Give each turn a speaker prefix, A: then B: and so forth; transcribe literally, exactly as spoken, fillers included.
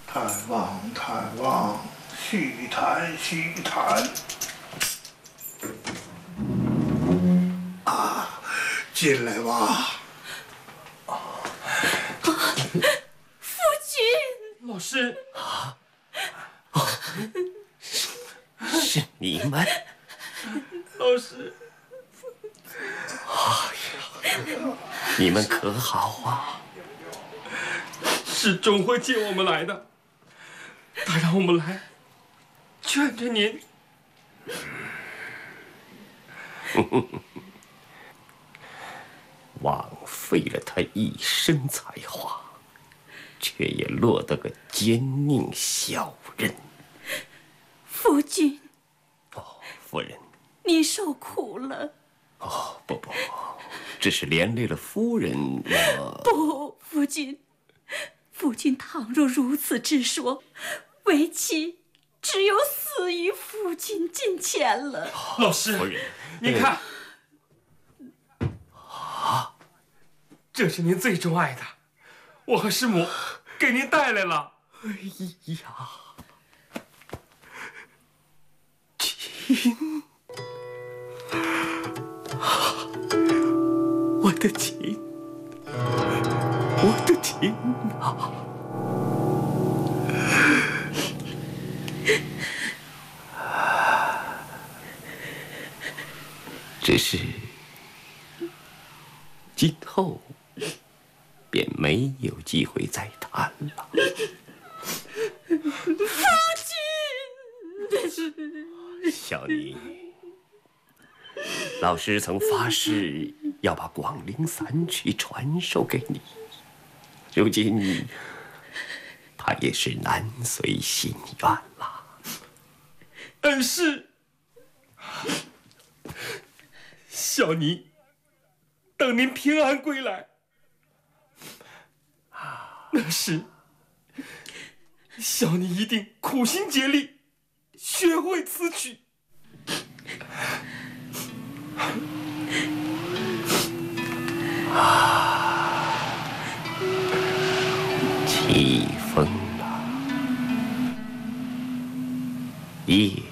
A: 探望探望，细谈细谈。啊，进来吧。
B: 夫君，
C: 老师
D: 啊，哦，是你们，
C: 老师。
D: 哎呀，你们可好啊？
C: 是钟会接我们来的，他让我们来劝劝您。
D: 枉费了他一身才华，却也落得个奸佞小人。
B: 夫君，
D: 哦，夫人，
B: 你受苦了。
D: 哦，不不，只是连累了夫人，我
B: 不，夫君，夫君倘若如此之说，为妻只有死于夫君近前了。
C: 老师，
D: 夫人，
C: 您看，
D: 啊，
C: 这是您最钟爱的，我和师母给您带来了。
D: 哎呀，亲，我的亲，我的亲啊！只是今后便没有机会再谈了。
B: 夫君，
D: 小妮，老师曾发誓要把广陵散曲传授给你，如今他也是难随心愿了。
C: 恩师，小妮，等您平安归来，那时小妮一定苦心竭力学会此曲。
D: 啊，起风了，夜